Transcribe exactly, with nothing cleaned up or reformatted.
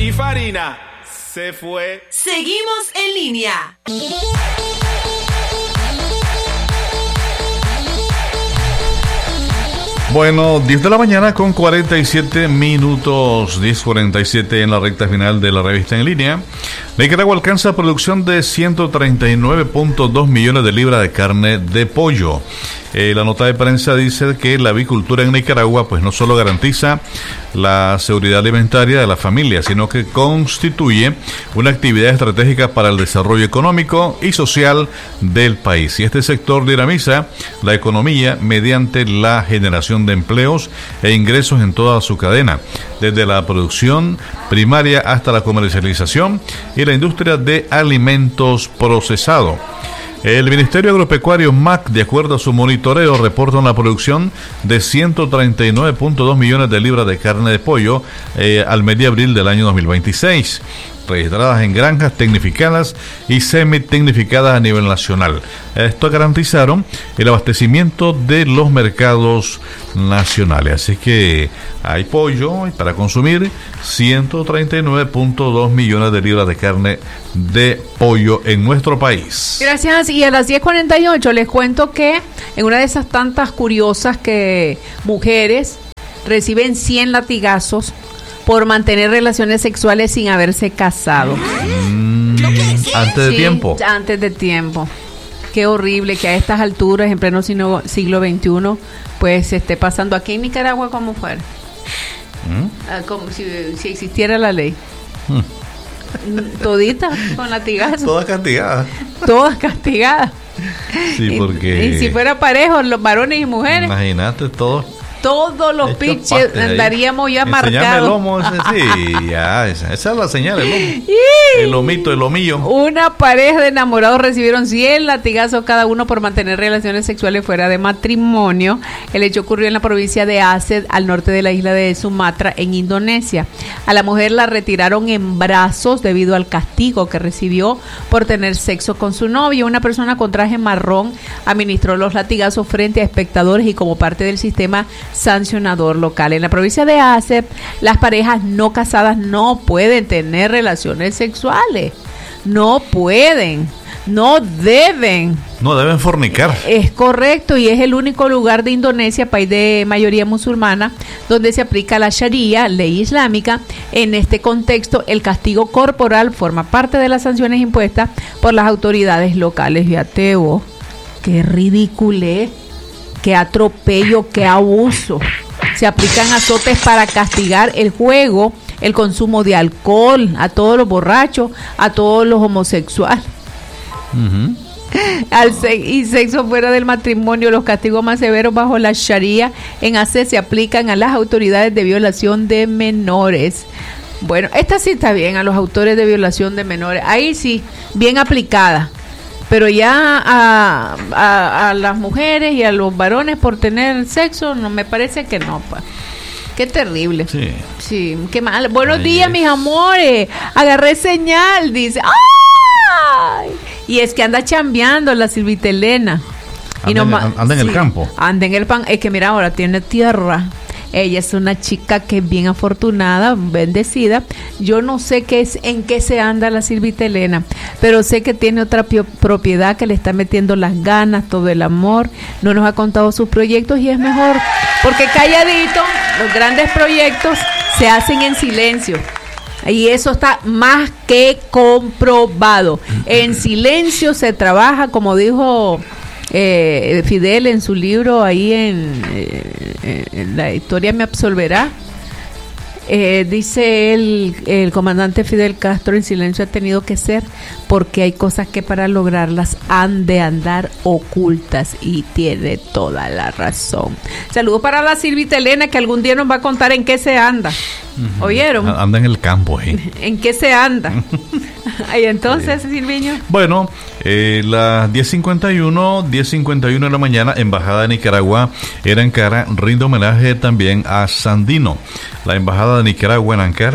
y Farina se fue. Seguimos en línea. Bueno, diez de la mañana con cuarenta y siete minutos, diez cuarenta y siete en la recta final de la revista en línea. Nicaragua alcanza producción de ciento treinta y nueve punto dos millones de libras de carne de pollo. Eh, la nota de prensa dice que la avicultura en Nicaragua pues no solo garantiza la seguridad alimentaria de la familia, sino que constituye una actividad estratégica para el desarrollo económico y social del país. Y este sector dinamiza la economía mediante la generación de empleos e ingresos en toda su cadena, desde la producción primaria hasta la comercialización y la industria de alimentos procesados. El Ministerio Agropecuario M A C, de acuerdo a su monitoreo, reporta una producción de ciento treinta y nueve punto dos millones de libras de carne de pollo eh, al mes de abril del año dos mil veintiséis, registradas en granjas tecnificadas y semi-tecnificadas a nivel nacional. Esto garantizaron el abastecimiento de los mercados nacionales. Así que hay pollo para consumir, ciento treinta y nueve punto dos millones de libras de carne de pollo en nuestro país. Gracias. Y a las diez cuarenta y ocho les cuento que en una de esas tantas curiosas que mujeres reciben cien latigazos por mantener relaciones sexuales sin haberse casado. Mm, antes de sí, tiempo. Antes de tiempo. Qué horrible que a estas alturas, en pleno siglo, siglo veintiuno, pues se esté pasando aquí en Nicaragua como fuera. ¿Mm? Ah, como si, si existiera la ley. ¿Mm? Toditas con latigazos. Todas castigadas. Todas castigadas. Sí, porque... Y, y si fuera parejo, los varones y mujeres. Imagínate todos. Todos los pinches andaríamos ya marcados. El lomo ese, sí, ya, esa, esa es la señal, el lomo. El lomito, el lomillo. Una pareja de enamorados recibieron cien latigazos cada uno por mantener relaciones sexuales fuera de matrimonio. El hecho ocurrió en la provincia de Aceh, al norte de la isla de Sumatra, en Indonesia. A la mujer la retiraron en brazos debido al castigo que recibió por tener sexo con su novio. Una persona con traje marrón administró los latigazos frente a espectadores y como parte del sistema sancionador local. En la provincia de Aceh, las parejas no casadas no pueden tener relaciones sexuales. No pueden, no deben. No deben fornicar. Es correcto, y es el único lugar de Indonesia, país de mayoría musulmana, donde se aplica la Sharia, ley islámica. En este contexto, el castigo corporal forma parte de las sanciones impuestas por las autoridades locales. Fíjate vos, qué ridiculez. Qué atropello, qué abuso. Se aplican azotes para castigar el juego, el consumo de alcohol, a todos los borrachos, a todos los homosexuales. Uh-huh. Al se- y sexo fuera del matrimonio. Los castigos más severos bajo la Sharia en Aceh se aplican a las autoridades de violación de menores. Bueno, esta sí está bien, a los autores de violación de menores. Ahí sí, bien aplicada. Pero ya a, a, a las mujeres y a los varones por tener sexo, no me parece que no, pa. Qué terrible. Sí. Sí, qué mal. Buenos Ahí días, es. mis amores. Agarré señal, dice. ¡Ay! Y es que anda chambeando la Silvita Elena. Anda, y no en, anda en sí, el campo. Anda en el pan. Es que mira, ahora tiene tierra. Ella es una chica que es bien afortunada, bendecida. Yo no sé qué es, en qué se anda la Silvita Elena, pero sé que tiene otra pio- propiedad que le está metiendo las ganas, todo el amor. No nos ha contado sus proyectos y es mejor, porque calladito, los grandes proyectos se hacen en silencio. Y eso está más que comprobado. En silencio se trabaja, como dijo Eh, Fidel en su libro ahí en, eh, en La historia me absolverá. Eh, dice él, el comandante Fidel Castro, en silencio ha tenido que ser porque hay cosas que para lograrlas han de andar ocultas, y tiene toda la razón. Saludos para la Silvita Elena, que algún día nos va a contar en qué se anda. Uh-huh. ¿Oyeron? Anda en el campo, ¿eh? ¿En qué se anda? Y entonces, sí. Silviño. Bueno, eh, las diez cincuenta y uno de la mañana, Embajada de Nicaragua en Ankara rinde homenaje también a Sandino. La Embajada de Nicaragua en Ankara